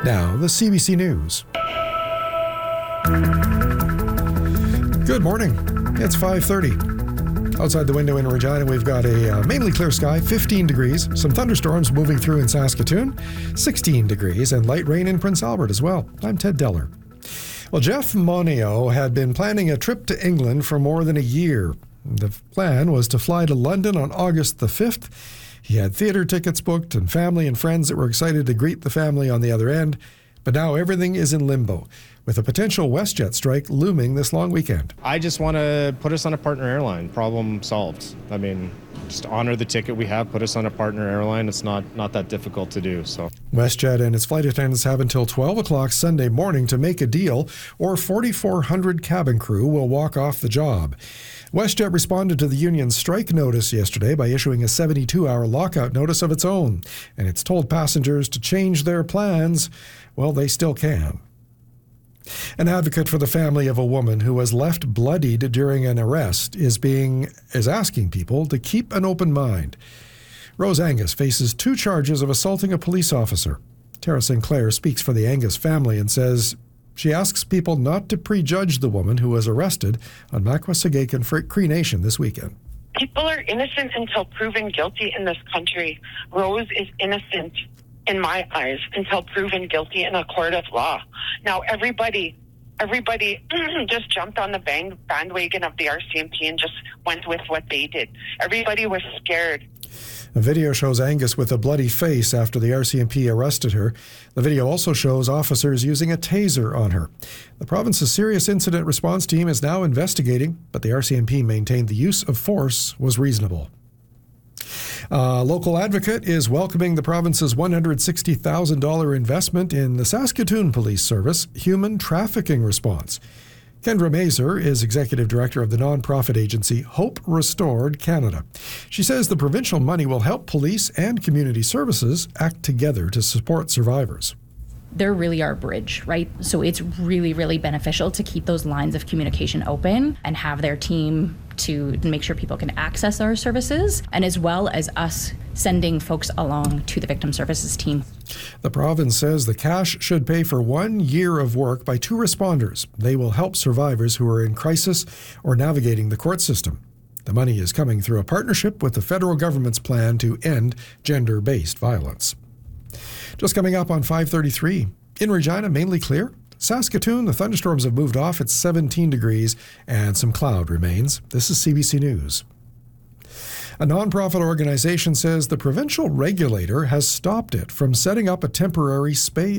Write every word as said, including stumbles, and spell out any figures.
Now, the C B C News. Good morning. It's five thirty. Outside the window in Regina, we've got a uh, mainly clear sky, fifteen degrees, some thunderstorms moving through in Saskatoon, sixteen degrees, and light rain in Prince Albert as well. I'm Ted Deller. Well, Jeff Moneo had been planning a trip to England for more than a year. The plan was to fly to London on August the fifth. He had theatre tickets booked and family and friends that were excited to greet the family on the other end. But now everything is in limbo, with a potential WestJet strike looming this long weekend. I just want to put us on a partner airline. Problem solved. I mean, just honor the ticket we have, put us on a partner airline. It's not, not that difficult to do. So WestJet and its flight attendants have until twelve o'clock Sunday morning to make a deal, or forty-four hundred cabin crew will walk off the job. WestJet responded to the union's strike notice yesterday by issuing a seventy-two hour lockout notice of its own, and it's told passengers to change their plans. Well, they still can. An advocate for the family of a woman who was left bloodied during an arrest is being is asking people to keep an open mind. Rose Angus faces two charges of assaulting a police officer. Tara Sinclair speaks for the Angus family and says she asks people not to prejudge the woman who was arrested on Makwa-Sagacan Cree Nation this weekend. People are innocent until proven guilty in this country. Rose is innocent in my eyes until proven guilty in a court of law. Now everybody, everybody just jumped on the band, bandwagon of the R C M P and just went with what they did. Everybody was scared. A video shows Angus with a bloody face after the R C M P arrested her. The video also shows officers using a taser on her. The province's serious incident response team is now investigating, but the R C M P maintained the use of force was reasonable. A local advocate is welcoming the province's one hundred sixty thousand dollars investment in the Saskatoon Police Service Human Trafficking Response. Kendra Mazer is executive director of the nonprofit agency Hope Restored Canada. She says the provincial money will help police and community services act together to support survivors. They're really our bridge, right? So it's really, really beneficial to keep those lines of communication open and have their team to make sure people can access our services, and as well as us sending folks along to the victim services team. The province says the cash should pay for one year of work by two responders. They will help survivors who are in crisis or navigating the court system. The money is coming through a partnership with the federal government's plan to end gender-based violence. Just coming up on five thirty-three. In Regina, mainly clear. Saskatoon, the thunderstorms have moved off. It's seventeen degrees and some cloud remains. This is C B C News. A nonprofit organization says the provincial regulator has stopped it from setting up a temporary spay